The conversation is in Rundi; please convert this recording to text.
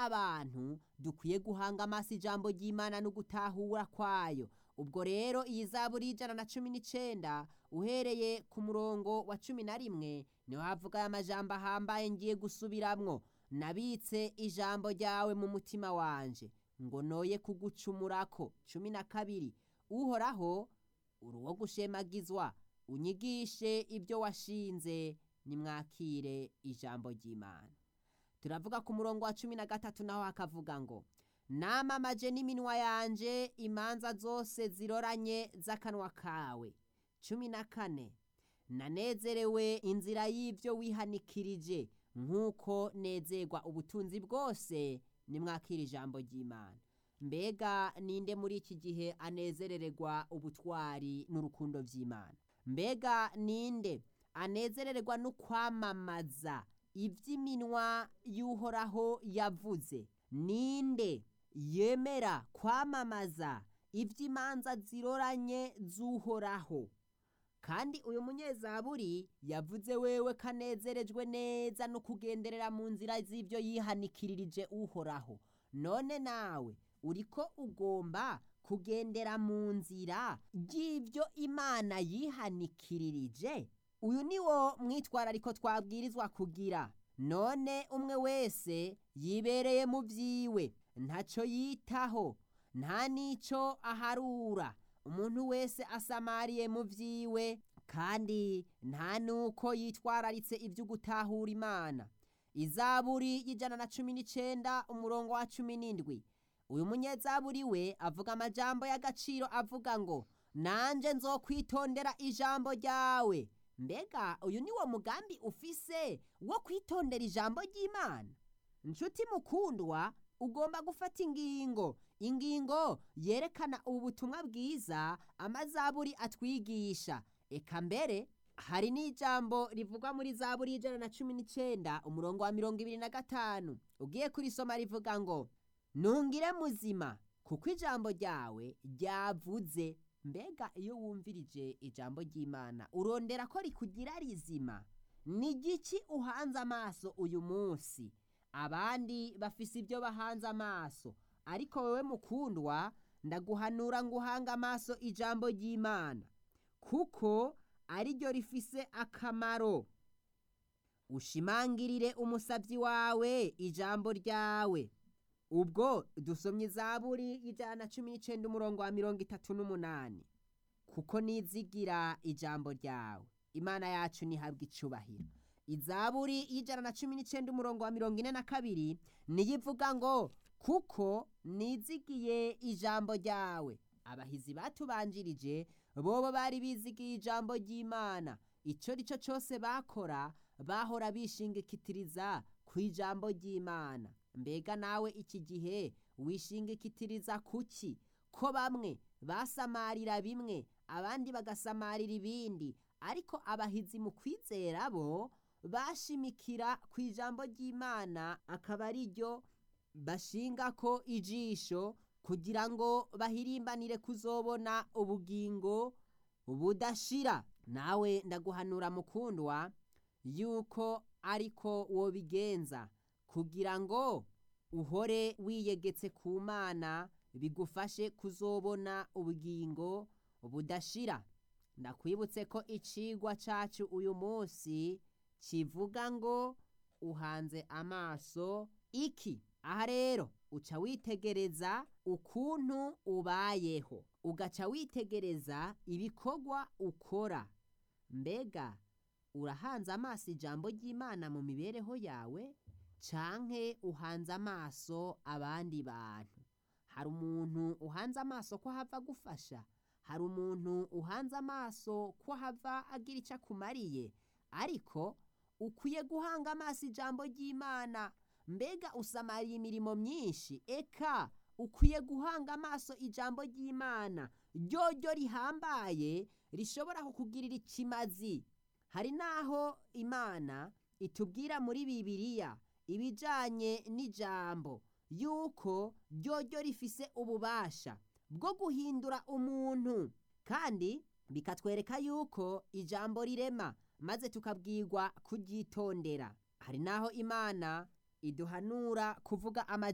abantu dukwiye guhanga amaso ijambo ry'Imana no gutahura kwayo. Ubwo rero iyi Zaburi y'Ijana na 19 uhereye ku murongo wa 11 niho havuga aya majambo ahambaye ngiye gusubiramwo. Nabitse ijambo ryawe mu mutima wanje ngo noye kugucumurako. 12 Uhoraho uri uwo gushemagizwa, unyigishe ibyo washinze, nimwakire ijambo ry'Imana. Turavuga ku murongo wa 13 naho hakavuga ngo namamaje n'iminwa yanje imanza zose ziroranye z'akanwa kawe. 14 Nanezerewe inzira y'ivyo wihanikirije nk'uko nezerwa ubutunzi bwose, nimwakire ijambo ry'Imana. Mbega ninde muri iki gihe anezerererwa ubutwari n'urukundo vy'Imana? Mbega ninde anezerererwa no kwamamaza ivy'iminwa y'Uhoraho yavuze? Ninde yemera kwamamaza ivy'imanza ziroranye z'Uhoraho? Kandi uyu munyezaburi yavuze wewe kanezerejwe neza no kugenderera mu nzira z'ivyo yihanikirije Uhoraho. None nawe uriko ugomba kugendera mu nzira ry'ivyo Imana yihanikirije? Uyu niwo mwitwarariko twabwirizwa kugira. None umwe wese yibereye mu vyiwe, ntaco yitaho, nta nico aharura. Umuntu wese asamariye mu vyiwe, kandi nta nuko yitwararitse ivyo gutahura Imana. Izaburi y'Ijana na 19 umurongo wa 17 uyu munyezaburi we avuga amajambo y'agaciro avuga ngo nanje nzokwitondera ijambo ryawe. Mbega uyu niwo mugambi ufise wo kwitondera ijambo ry'Imana? Nshuti mukundwa, ugomba gufata ingingo yerekana ubutumwa bwiza amazaburi atwigisha. Eka mbere hari n'ijambo rivugwa muri Zaburi y'Ijana na 19 umurongo wa 25 ugiye kurisoma rivuga ngo nungire muzima kuko ijambo ryawe ryavuze. Mbega iyo wumvirije ijambo ry'Imana urondera ko rikugira rizima? Ni igiki uhanze amaso uyu munsi? Abandi bafise ibyo bahanze amaso, ariko wewe mukundwa ndaguhanura ngo uhange amaso ijambo ry'Imana, kuko ari ryo rifise akamaro. Ushimangirire umusavyi wawe ijambo ryawe. Ubwo dusomye Zaburi y'Ijana na 19 umurongo wa 38 kuko nizigira ijambo ryawe. Imana yacu nihabwa icubahiro. Izaburi y'Ijana na 19 umurongo wa 42 niyivuga ngo kuko nizigiye ijambo ryawe. Abahizi batubanjirije bobo bari bizigiye ijambo ry'Imana. Ico rico cose bakora bahora bishingikitiriza ku ijambo ry'Imana. Mbega nawe iki gihe wishingikitiriza kuki? Ko bamwe basamarira bimwe, abandi bagasamarira ibindi, ariko abahizi mu kwizera bo bashimikira ku ijambo ry'Imana, akaba ari ryo bashingako ijisho kugira ngo bahirimbanire kuzobona ubugingo budashira. Nawe ndaguhanura mukundwa yuko ariko wobigenza kugira ngo uhore wiyegetse ku Mana, bigufashe kuzobona ubugingo budashira. Ndakwibutse ko icigwa cacu uyu munsi kivuga ngo uhanze amaso iki? Aha rero uca witegereza ukuntu ubayeho, ugaca witegereza ibikorwa ukora. Mbega urahanze amaso ijambo ry'Imana mu mibereho yawe, canke uhanze amaso abandi bantu? Hari umuntu uhanze amaso ko hava gufasha? Hari umuntu uhanze amaso ko hava agira icyo akumariye? Ariko ukwiye guhanga amaso ijambo ry'Imana. Mbega usamariye imirimo myinshi? Eka ukwiye guhanga amaso ijambo ry'Imana ryo rihambaye rishobora kukugirira ikimazi. Hari naho Imana itubwira muri Bibiliya ibijanye n'ijambo yuko ryo rifise ububasha bwo guhindura umuntu, kandi bikatwereka yuko ijambo rirema, maze tukabwirwa kuryitondera. Hari naho Imana iduhanura kuvuga